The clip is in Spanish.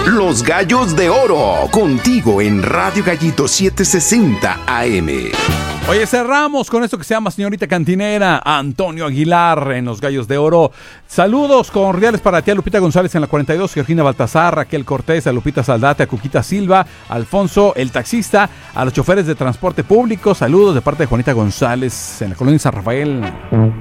Los Gallos de Oro, contigo en Radio Gallito 760 AM. Oye, cerramos con esto que se llama Señorita Cantinera, Antonio Aguilar en Los Gallos de Oro. Saludos cordiales para ti, a Lupita González en la 42, Georgina Baltazar, Raquel Cortés, a Lupita Saldate, a Cuquita Silva, a Alfonso, el taxista, a los choferes de transporte público. Saludos de parte de Juanita González en la colonia San Rafael.